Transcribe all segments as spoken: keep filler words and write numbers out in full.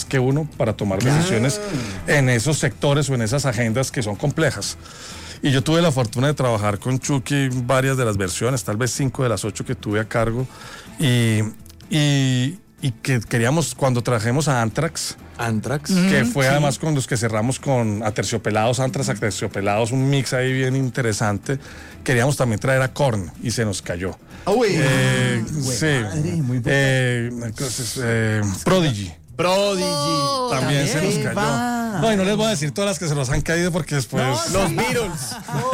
que uno para tomar decisiones en esos sectores o en esas agendas que son complejas. Y yo tuve la fortuna de trabajar con Chucky varias de las versiones, tal vez cinco de las ocho que tuve a cargo, y, y, y que queríamos, cuando trajimos a Anthrax, Anthrax, que fue sí. además con los que cerramos con Aterciopelados, Anthrax, Aterciopelados, un mix ahí bien interesante. Queríamos también traer a Korn y se nos cayó. Uy, eh, ah, sí, madre, muy eh, entonces, eh, Prodigy. Prodigy. Oh, También se nos ¿qué cayó. va? No, y no les voy a decir todas las que se nos han caído porque después... Los Beatles.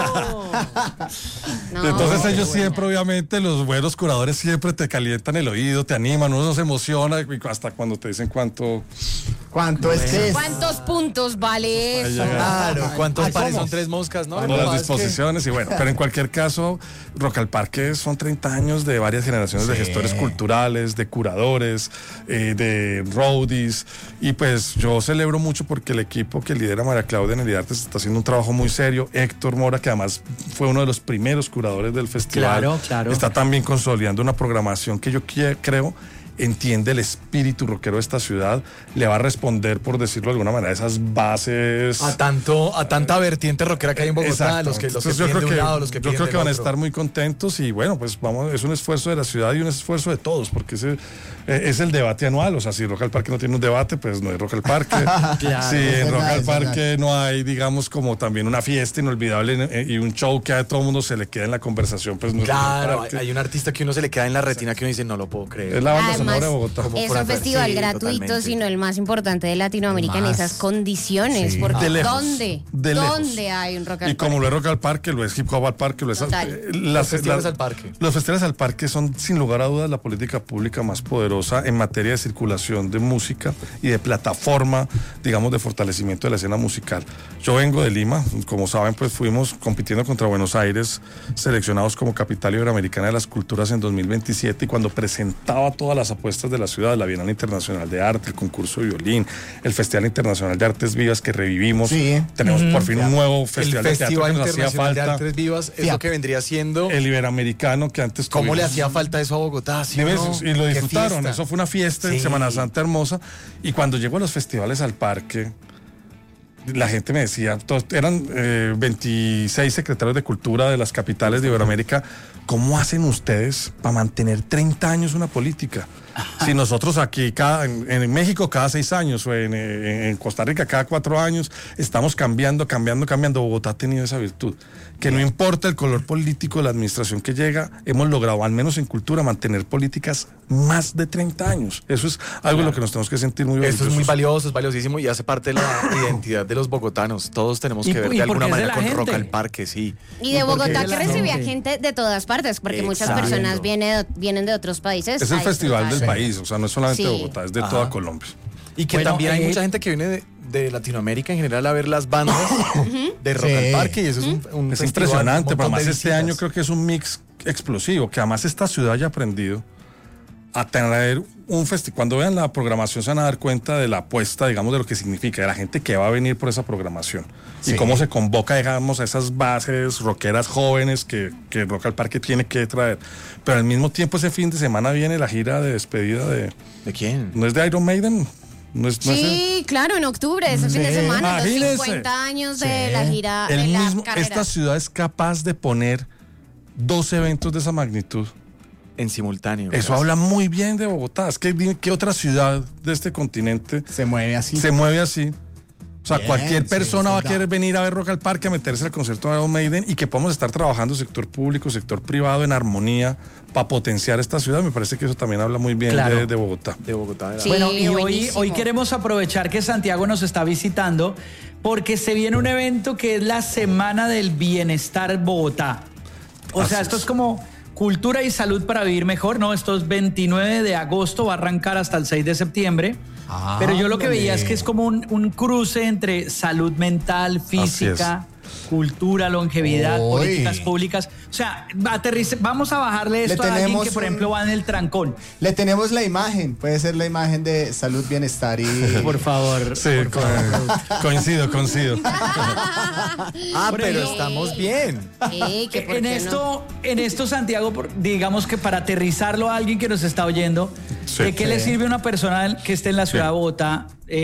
No, Entonces qué ellos buena. siempre, obviamente, los buenos curadores siempre te calientan el oído, te animan, uno se emociona y hasta cuando te dicen cuánto... ¿Cuánto es que es? ¿Cuántos puntos vale eso? Claro, ¿cuántos Ay, pares ¿cómo? son tres moscas, no? Bueno, No, las es que- disposiciones y bueno, pero en cualquier caso, Rock al Parque son treinta años de varias generaciones de Sí. gestores culturales, de curadores, eh, de roadies, y pues yo celebro mucho porque el equipo que lidera María Claudia en el Artes está haciendo un trabajo muy serio. Héctor Mora, que además fue uno de los primeros curadores del festival, Claro, claro. está también consolidando una programación que yo quie- creo entiende el espíritu rockero de esta ciudad, le va a responder, por decirlo de alguna manera, esas bases. A tanto, a tanta vertiente rockera que hay en Bogotá, Exacto. los que, los que Entonces, yo piden creo de un que, lado, los que yo piden creo que del van a otro. estar muy contentos y bueno, pues vamos, es un esfuerzo de la ciudad y un esfuerzo de todos, porque ese, eh, es el debate anual. O sea, si Rock al Parque no tiene un debate, pues no es Rock al Parque. Claro, si es en verdad, Rock al es Parque verdad. no hay, digamos, como también una fiesta inolvidable eh, y un show que a todo el mundo se le queda en la conversación, pues no es Rock al Claro, hay, Parque. hay un artista que uno se le queda en la retina que uno dice, no lo puedo creer. Es la banda Además, sonora de Bogotá. como es por un hacer- festival sí, gratuito, totalmente. sino el más importante de Latinoamérica en Más. esas condiciones. Sí. Porque De lejos, ¿dónde? de lejos. ¿Dónde hay un rock al Y como parque? lo es Rock al Parque, lo es Hip Hop al Parque, lo es... Total. eh, Los festivales al parque. Los festivales al parque son, sin lugar a dudas, la política pública más poderosa en materia de circulación de música y de plataforma, digamos, de fortalecimiento de la escena musical. Yo vengo de Lima, como saben, pues fuimos compitiendo contra Buenos Aires, seleccionados como capital iberoamericana de las culturas en dos mil veintisiete, y cuando presentaba todas las apuestas de la ciudad, la Bienal Internacional de Arte, el concurso de violín, el Festival Internacional de Artes Vivas que revivimos, Sí. tenemos por fin un nuevo El festival de teatro Festival que nos hacía Internacional de falta, Artes Vivas es Fíjate. lo que vendría siendo... el iberoamericano que antes ¿Cómo le tuvimos. hacía falta eso a Bogotá? ¿Sí Dime, o no? y lo Qué disfrutaron, fiesta. eso fue una fiesta en Sí. Semana Santa hermosa, y cuando llego a los festivales al parque, la gente me decía, todos, eran eh, veintiséis secretarios de cultura de las capitales de Iberoamérica, ¿cómo hacen ustedes para mantener treinta años una política? Si nosotros aquí, cada, en, en México cada seis años, o en, en- en Costa Rica cada cuatro años, estamos cambiando, cambiando, cambiando. Bogotá ha tenido esa virtud, que no importa el color político de la administración que llega, hemos logrado, al menos en cultura, mantener políticas más de treinta años. Eso es algo de lo que nos tenemos que sentir muy Eso orgullosos. es muy valioso, es valiosísimo y hace parte de la identidad de los bogotanos. Todos tenemos Y- que ver y de porque alguna es de manera la con gente. Rock al Parque, sí. Y de ¿Y por qué Bogotá de que la recibía gente? gente de todas partes, porque muchas Exacto. personas viene, vienen de otros países. Es el a festival del disfrutar. país, o sea, no es solamente de Sí. Bogotá, es de Ajá. toda Colombia. Y que Bueno, también hay eh, mucha gente que viene de, de Latinoamérica en general a ver las bandas de Rock Sí. al Parque y eso es un, un Es festival, impresionante, un pero montón de además este visitas. año creo que es un mix explosivo, que además esta ciudad haya aprendido a tener un festival. Cuando vean la programación se van a dar cuenta de la apuesta, digamos, de lo que significa, de la gente que va a venir por esa programación. Sí. Y cómo se convoca, digamos, a esas bases rockeras jóvenes que, que Rock al Parque tiene que traer. Pero al mismo tiempo ese fin de semana viene la gira de despedida de... ¿De quién? ¿No es de Iron Maiden? ¿No es, no es el- Sí, claro, en octubre, ese fin de semana, los Imagínense. cincuenta años de Sí. la gira, el de la mismo, carrera. esta ciudad es capaz de poner dos eventos de esa magnitud. En simultáneo. Eso gracias. habla muy bien de Bogotá. Es que dime qué otra ciudad de este continente Se mueve así. se mueve así. O sea, Bien, cualquier sí, persona es va a verdad. querer venir a ver Rock al Parque, a meterse al concierto de Iron Maiden, y que podamos estar trabajando sector público, sector privado en armonía para potenciar esta ciudad. Me parece que eso también habla muy bien Claro. de, de Bogotá. De Bogotá. de la- Sí, Bueno, y hoy, buenísimo. hoy queremos aprovechar que Santiago nos está visitando porque se viene un evento que es la Semana del Bienestar Bogotá. O Así sea, esto es. es como cultura y salud para vivir mejor, ¿no? Esto es veintinueve de agosto, va a arrancar hasta el seis de septiembre. Ah, Pero yo lo que veía ándale. es que es como un, un cruce entre salud mental, física, cultura, longevidad, Uy. políticas públicas. O sea, aterrice- vamos a bajarle esto Le a alguien tenemos que, por un- ejemplo, va en el trancón. Le tenemos la imagen, puede ser la imagen de salud, bienestar y... Por favor. Sí, co- coincido, coincido. Ah, Por pero ejemplo- estamos bien. Sí, que por En qué no. esto, en esto, Santiago, por- digamos que para aterrizarlo a alguien que nos está oyendo, Sí. ¿de qué le Sí. sirve a una persona que esté en la ciudad Sí. de Bogotá